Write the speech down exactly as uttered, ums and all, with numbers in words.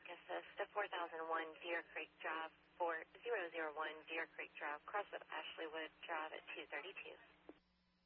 Elk Assist to four thousand one Deer Creek Drive, four zero zero one Deer Creek Drive, cross of Ashleywood Drive at two thirty-two.